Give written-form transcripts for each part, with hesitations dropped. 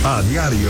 A diario,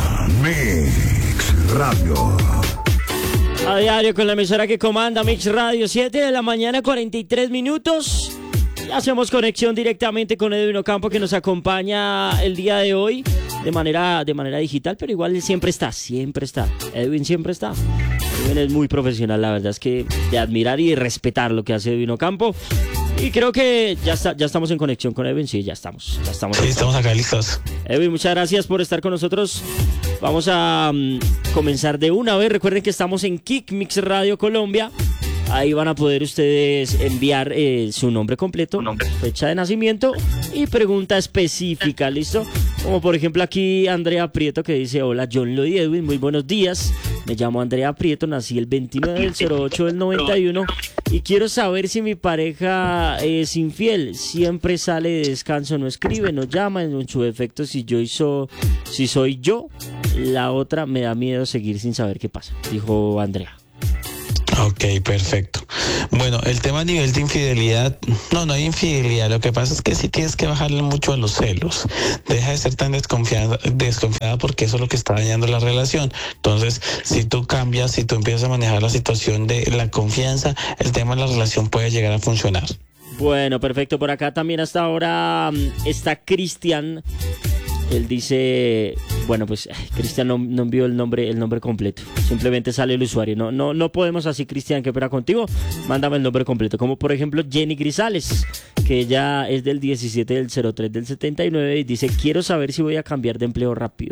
Mix Radio. A diario con la emisora que comanda Mix Radio, 7 de la mañana, 43 minutos. Hacemos conexión directamente con Edwin Ocampo, que nos acompaña el día de hoy de manera digital, pero igual él siempre está. Edwin siempre está. Edwin es muy profesional, la verdad es que de admirar y de respetar lo que hace Edwin Ocampo. Y creo que ya estamos en conexión con Edwin. Sí, ya estamos. Sí, estamos acá listos. Edwin, muchas gracias por estar con nosotros. Vamos a comenzar de una vez. Recuerden que estamos en Kick Mix Radio Colombia. Ahí van a poder ustedes enviar su nombre completo, fecha de nacimiento y pregunta específica, ¿listo? Como por ejemplo aquí Andrea Prieto, que dice: hola John Lloyd y Edwin, muy buenos días. Me llamo Andrea Prieto, nací el 29 del 08 del 91 y quiero saber si mi pareja es infiel. Siempre sale de descanso, no escribe, no llama, en su defecto si soy yo, la otra me da miedo seguir sin saber qué pasa, dijo Andrea. Ok, perfecto. Bueno, el tema a nivel de infidelidad, no hay infidelidad. Lo que pasa es que sí tienes que bajarle mucho a los celos. Deja de ser tan desconfiada porque eso es lo que está dañando la relación. Entonces, si tú cambias, si tú empiezas a manejar la situación de la confianza, el tema de la relación puede llegar a funcionar. Bueno, perfecto. Por acá también hasta ahora está Cristian. Él dice, bueno, pues Cristian no envió el nombre completo. Simplemente sale el usuario. No podemos así, Cristian, ¿qué pena contigo? Mándame el nombre completo. Como por ejemplo Jenny Grisales, que ella es del 17 del 03 del 79 y dice: quiero saber si voy a cambiar de empleo rápido.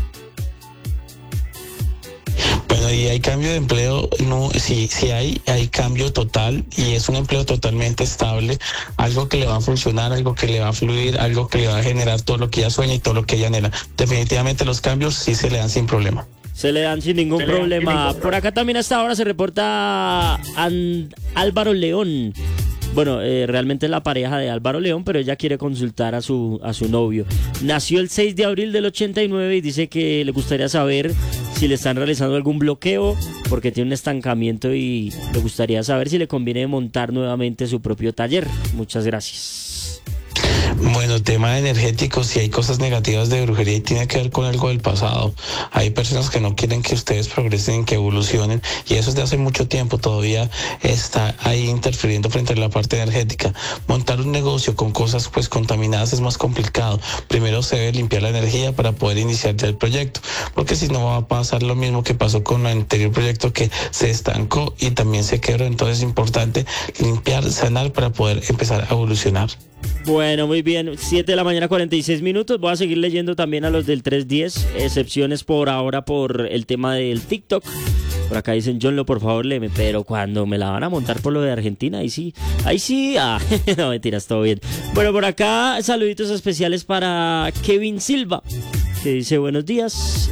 Bueno, y hay cambio de empleo, no, sí hay cambio total y es un empleo totalmente estable, algo que le va a funcionar, algo que le va a fluir, algo que le va a generar todo lo que ella sueña y todo lo que ella anhela. Definitivamente los cambios sí se le dan sin problema. Se le dan sin ningún problema. Por acá también hasta ahora se reporta Álvaro León. Bueno, realmente es la pareja de Álvaro León, pero ella quiere consultar a su novio. Nació el 6 de abril del 89 y dice que le gustaría saber si le están realizando algún bloqueo porque tiene un estancamiento y le gustaría saber si le conviene montar nuevamente su propio taller. Muchas gracias. Bueno, tema energético, si hay cosas negativas de brujería y tiene que ver con algo del pasado. Hay personas que no quieren que ustedes progresen, que evolucionen, y eso desde hace mucho tiempo todavía está ahí interfiriendo frente a la parte energética. Montar un negocio con cosas pues contaminadas es más complicado. Primero se debe limpiar la energía para poder iniciar ya el proyecto, porque si no va a pasar lo mismo que pasó con el anterior proyecto, que se estancó y también se quebró. Entonces es importante limpiar, sanar para poder empezar a evolucionar. Bueno, muy bien, 7 de la mañana, 46 minutos. Voy a seguir leyendo también a los del 310, excepciones por ahora por el tema del TikTok. Por acá dicen: John, por favor, léeme, pero cuando me la van a montar por lo de Argentina, ahí sí, no, mentiras, todo bien. Bueno, por acá saluditos especiales para Kevin Silva, que dice: buenos días.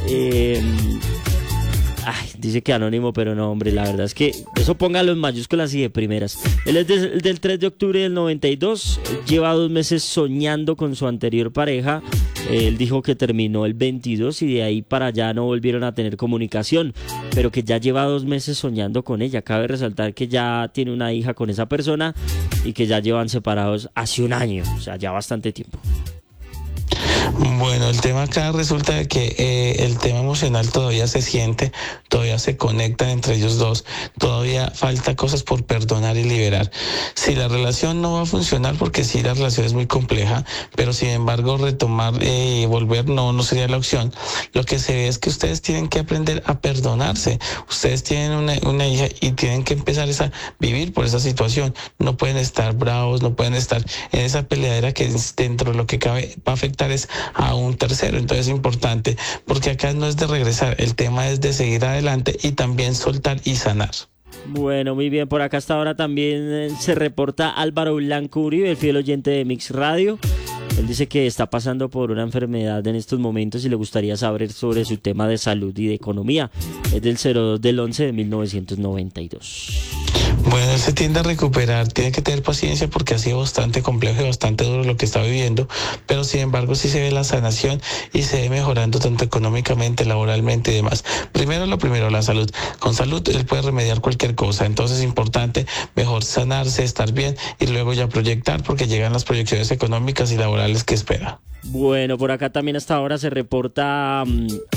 Dice que anónimo, pero no, hombre, la verdad es que eso póngalo en mayúsculas y de primeras. Él es del 3 de octubre del 92, lleva 2 meses soñando con su anterior pareja. Él dijo que terminó el 22 y de ahí para allá no volvieron a tener comunicación, pero que ya lleva 2 meses soñando con ella. Cabe resaltar que ya tiene una hija con esa persona y que ya llevan separados hace 1 año, o sea, ya bastante tiempo. Bueno, el tema acá resulta de que el tema emocional todavía se siente, todavía se conectan entre ellos dos, todavía falta cosas por perdonar y liberar. Si la relación no va a funcionar, porque sí, la relación es muy compleja, pero sin embargo retomar y volver no sería la opción. Lo que se ve es que ustedes tienen que aprender a perdonarse. Ustedes tienen una hija y tienen que empezar a vivir por esa situación. No pueden estar bravos, no pueden estar en esa peleadera que dentro de lo que cabe va a afectar es a un tercero. Entonces es importante, porque acá no es de regresar, el tema es de seguir adelante y también soltar y sanar. Bueno, muy bien, por acá hasta ahora también se reporta Álvaro Blanco Uribe, el fiel oyente de Mix Radio. Él dice que está pasando por una enfermedad en estos momentos y le gustaría saber sobre su tema de salud y de economía. Es del 02 del 11 de 1992. Bueno, él se tiende a recuperar, tiene que tener paciencia porque ha sido bastante complejo y bastante duro lo que está viviendo, pero sin embargo sí se ve la sanación y se ve mejorando tanto económicamente, laboralmente y demás. Primero, la salud. Con salud él puede remediar cualquier cosa, entonces es importante mejor sanarse, estar bien y luego ya proyectar porque llegan las proyecciones económicas y laborales que espera. Bueno, por acá también hasta ahora se reporta,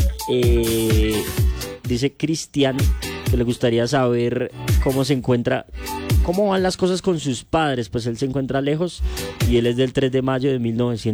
dice Cristian, que le gustaría saber cómo se encuentra, cómo van las cosas con sus padres, pues él se encuentra lejos y él es del 3 de mayo de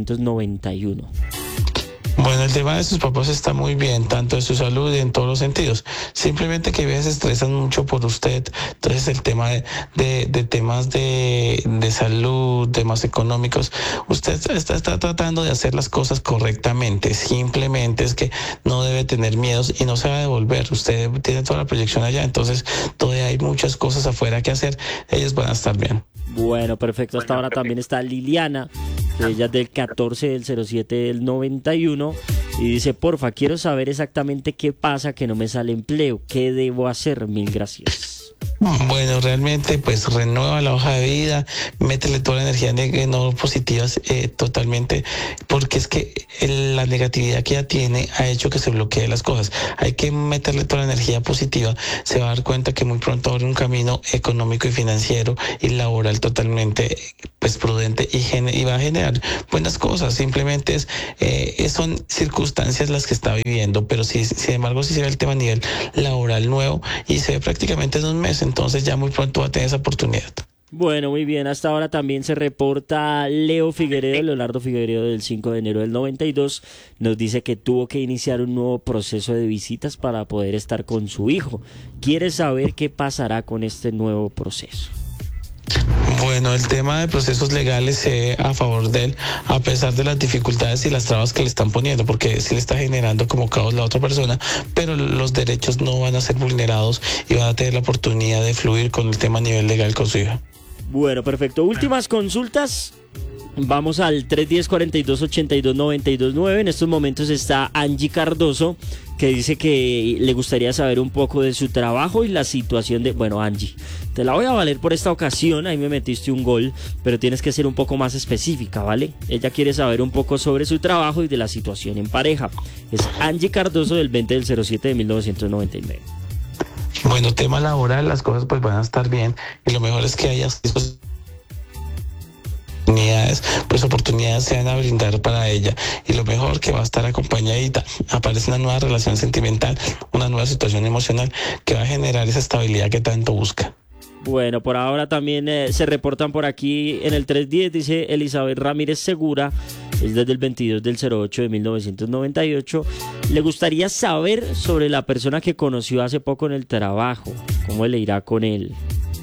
1991. Bueno, el tema de sus papás está muy bien, tanto de su salud y en todos los sentidos. Simplemente que a veces se estresan mucho por usted. Entonces el tema de temas de salud, temas económicos, usted está tratando de hacer las cosas correctamente. Simplemente es que no debe tener miedos y no se va a devolver. Usted tiene toda la proyección allá, entonces todavía hay muchas cosas afuera que hacer. Ellos van a estar bien. Bueno, perfecto. Hasta ahora también está Liliana, que ella es del 14 del 07 del 91 y dice, porfa, quiero saber exactamente qué pasa que no me sale empleo, qué debo hacer, mil gracias. Bueno, realmente pues renueva la hoja de vida, métele toda la energía no positiva totalmente, porque es que la negatividad que ella tiene ha hecho que se bloquee las cosas. Hay que meterle toda la energía positiva, se va a dar cuenta que muy pronto abre un camino económico y financiero y laboral totalmente pues prudente y va a generar buenas cosas. Simplemente son circunstancias las que está viviendo, pero sin embargo sí se ve el tema a nivel laboral nuevo y se ve prácticamente en un mes. Entonces ya muy pronto va a tener esa oportunidad. Bueno, muy bien. Hasta ahora también se reporta Leonardo Figueredo del 5 de enero del 92. Nos dice que tuvo que iniciar un nuevo proceso de visitas para poder estar con su hijo. Quiere saber qué pasará con este nuevo proceso. Bueno, el tema de procesos legales se ve a favor de él, a pesar de las dificultades y las trabas que le están poniendo, porque sí le está generando como caos la otra persona, pero los derechos no van a ser vulnerados y van a tener la oportunidad de fluir con el tema a nivel legal con su hija. Bueno, perfecto. Últimas consultas. Vamos al 310-42-82-92-9. En estos momentos está Angie Cardoso, que dice que le gustaría saber un poco de su trabajo y la situación de... Bueno, Angie, te la voy a valer por esta ocasión. Ahí me metiste un gol, pero tienes que ser un poco más específica, ¿vale? Ella quiere saber un poco sobre su trabajo y de la situación en pareja. Es Angie Cardoso del 20 del 07 de 1999. Bueno, tema laboral, las cosas pues van a estar bien y lo mejor es que haya oportunidades se van a brindar para ella y lo mejor que va a estar acompañadita. Aparece una nueva relación sentimental, una nueva situación emocional que va a generar esa estabilidad que tanto busca. Bueno, por ahora también se reportan por aquí en el 310, dice Elizabeth Ramírez Segura, es desde el 22 del 08 de 1998. Le gustaría saber sobre la persona que conoció hace poco en el trabajo, cómo le irá con él.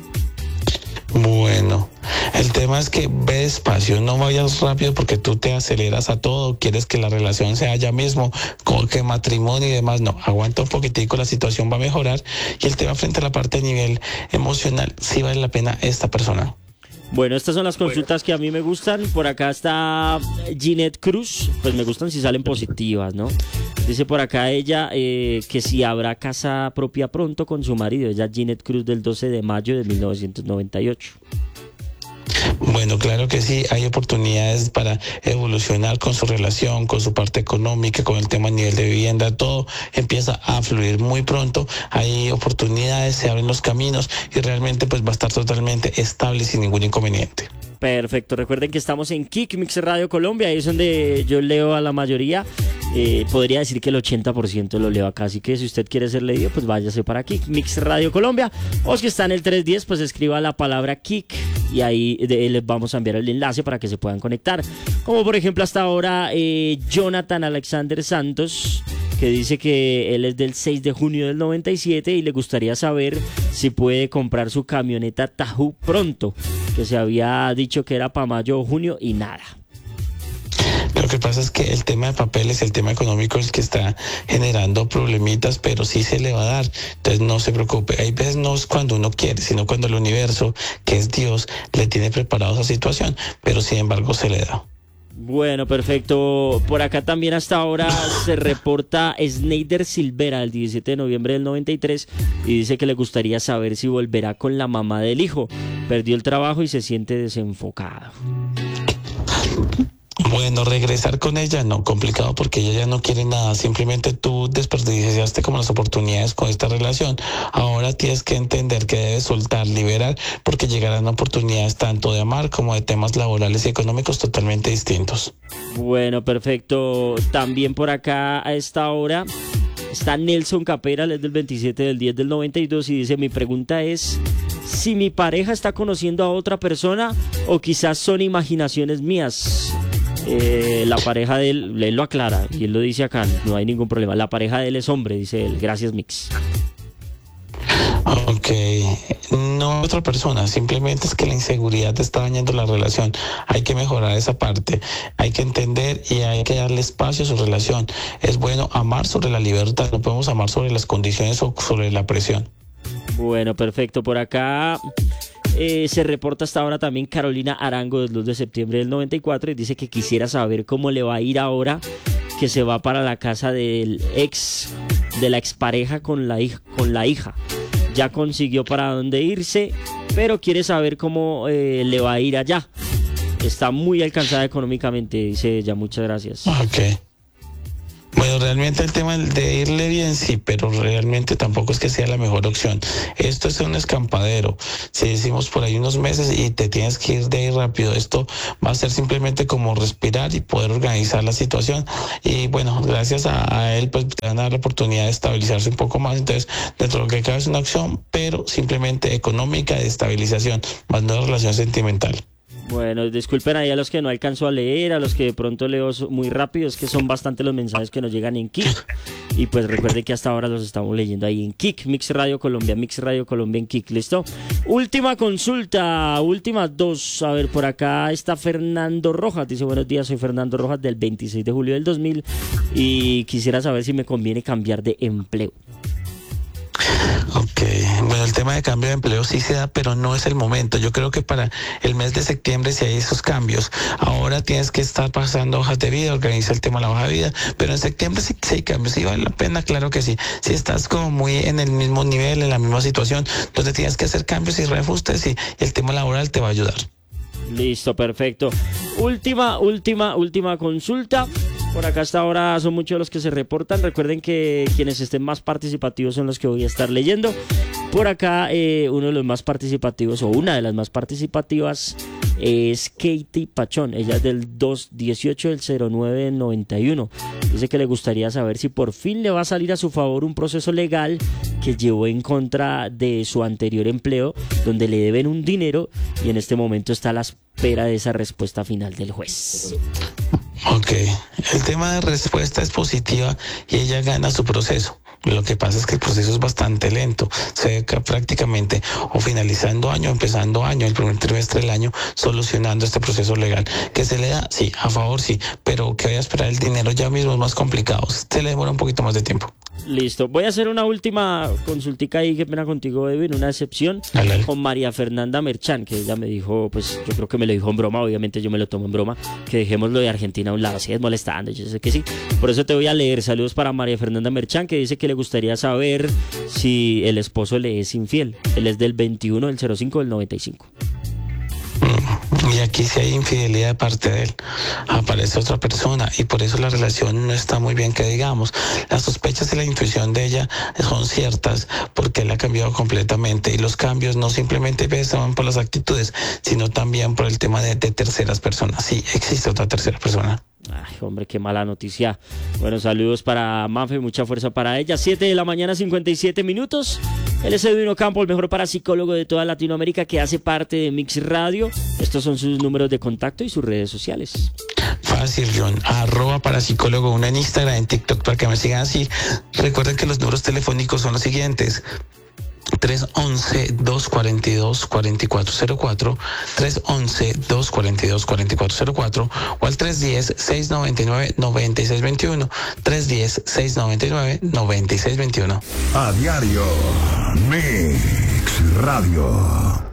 Bueno, el tema es que ve despacio, no vayas rápido porque tú te aceleras a todo, quieres que la relación sea ya mismo, como que matrimonio y demás, no, aguanta un poquitico, la situación va a mejorar y el tema frente a la parte a nivel emocional, sí vale la pena esta persona. Bueno, estas son las consultas que a mí me gustan. Por acá está Ginette Cruz, pues me gustan si salen positivas, ¿no? Dice por acá ella que si habrá casa propia pronto con su marido. Ella Ginette Cruz del 12 de mayo de 1998. Bueno, claro que sí, hay oportunidades para evolucionar con su relación, con su parte económica, con el tema a nivel de vivienda, todo empieza a fluir muy pronto, hay oportunidades, se abren los caminos y realmente pues va a estar totalmente estable sin ningún inconveniente. Perfecto, recuerden que estamos en Kick Mix Radio Colombia, ahí es donde yo leo a la mayoría, podría decir que el 80% lo leo acá, así que si usted quiere ser leído, pues váyase para Kick Mix Radio Colombia, o si está en el 310, pues escriba la palabra Kick y ahí les vamos a enviar el enlace para que se puedan conectar, como por ejemplo hasta ahora Jonathan Alexander Santos, que dice que él es del 6 de junio del 97 y le gustaría saber si puede comprar su camioneta Tahoe pronto, que se había dicho que era para mayo o junio y nada. Lo que pasa es que el tema de papeles, el tema económico es el que está generando problemitas, pero sí se le va a dar, entonces no se preocupe. Hay veces no es cuando uno quiere, sino cuando el universo, que es Dios, le tiene preparado esa situación, pero sin embargo se le da. Bueno, perfecto. Por acá también hasta ahora se reporta Snyder Silvera el 17 de noviembre del 93 y dice que le gustaría saber si volverá con la mamá del hijo. Perdió el trabajo y se siente desenfocado. Bueno, regresar con ella, no, complicado porque ella ya no quiere nada, simplemente tú desperdiciaste como las oportunidades con esta relación. Ahora tienes que entender que debes soltar, liberar, porque llegarán oportunidades tanto de amar como de temas laborales y económicos totalmente distintos. Bueno, perfecto. También por acá a esta hora está Nelson Capera, él es del 27 del 10 del 92 y dice, mi pregunta es si mi pareja está conociendo a otra persona o quizás son imaginaciones mías. La pareja de él lo aclara y él lo dice acá, no hay ningún problema. La pareja de él es hombre, dice él. Gracias, Mix. Ok, no otra persona, simplemente es que la inseguridad está dañando la relación. Hay que mejorar esa parte, hay que entender y hay que darle espacio a su relación. Es bueno amar sobre la libertad, no podemos amar sobre las condiciones o sobre la presión. Bueno, perfecto. Por acá se reporta hasta ahora también Carolina Arango del 2 de septiembre del 94 y dice que quisiera saber cómo le va a ir ahora que se va para la casa del de la expareja con la hija. Ya consiguió para dónde irse, pero quiere saber cómo le va a ir allá. Está muy alcanzada económicamente, dice ella. Muchas gracias. Ok. Bueno, realmente el tema de irle bien, sí, pero realmente tampoco es que sea la mejor opción. Esto es un escampadero. Si decimos por ahí unos meses y te tienes que ir de ahí rápido, esto va a ser simplemente como respirar y poder organizar la situación. Y bueno, gracias a él, pues te van a dar la oportunidad de estabilizarse un poco más. Entonces, dentro de lo que cabe es una opción, pero simplemente económica de estabilización, más no de relación sentimental. Bueno, disculpen ahí a los que no alcanzo a leer, a los que de pronto leo muy rápido, es que son bastante los mensajes que nos llegan en Kik. Y pues recuerden que hasta ahora los estamos leyendo ahí en Kik, Mix Radio Colombia en Kik, ¿listo? Última consulta, últimas dos. A ver, por acá está Fernando Rojas, dice buenos días, soy Fernando Rojas del 26 de julio del 2000 y quisiera saber si me conviene cambiar de empleo. Ok, bueno, el tema de cambio de empleo sí se da, pero no es el momento. Yo creo que para el mes de septiembre sí hay esos cambios. Ahora tienes que estar pasando hojas de vida, organiza el tema de la hoja de vida, pero en septiembre sí hay cambios, sí vale la pena, claro que sí. Si estás como muy en el mismo nivel, en la misma situación, donde tienes que hacer cambios y reajustes y el tema laboral te va a ayudar. Listo, perfecto. Última consulta. Por acá hasta ahora son muchos los que se reportan. Recuerden que quienes estén más participativos son los que voy a estar leyendo. Por acá uno de los más participativos o una de las más participativas es Katie Pachón. Ella es del 218 del 0991. Dice que le gustaría saber si por fin le va a salir a su favor un proceso legal que llevó en contra de su anterior empleo, donde le deben un dinero y en este momento está a la espera de esa respuesta final del juez. Ok, el tema de respuesta es positiva y ella gana su proceso. Lo que pasa es que el proceso es bastante lento. Se ve que prácticamente o finalizando año, empezando año, el primer trimestre del año, solucionando este proceso legal. ¿Que se le da? Sí, a favor sí, pero que vaya a esperar el dinero ya mismo es más complicado. Se le demora un poquito más de tiempo. Listo, voy a hacer una última consultica ahí, qué pena contigo, Edwin, una excepción con María Fernanda Merchán, que ella me dijo, pues yo creo que me lo dijo en broma, obviamente yo me lo tomo en broma, que dejemos lo de Argentina a un lado, si es molestando, yo sé que sí, por eso te voy a leer. Saludos para María Fernanda Merchán, que dice que le gustaría saber si el esposo le es infiel. Él es del 21 del 05 del 95. Y aquí sí hay infidelidad de parte de él, aparece otra persona y por eso la relación no está muy bien, que digamos. Las sospechas y la intuición de ella son ciertas porque él ha cambiado completamente y los cambios no simplemente pasan por las actitudes, sino también por el tema de terceras personas. Sí, existe otra tercera persona. Ay, hombre, qué mala noticia. Bueno, saludos para Mafe, mucha fuerza para ella. 7 de la mañana, 57 minutos. Él es Edwin Ocampo, el mejor parapsicólogo de toda Latinoamérica, que hace parte de Mix Radio. Estos son sus números de contacto y sus redes sociales. Fácil, John. @parapsicólogo1 en Instagram, en TikTok, para que me sigan así. Recuerden que los números telefónicos son los siguientes: 311-242-4404, 311-242-4404 o al 310-699-9621, 310-699-9621. A diario, Mix Radio.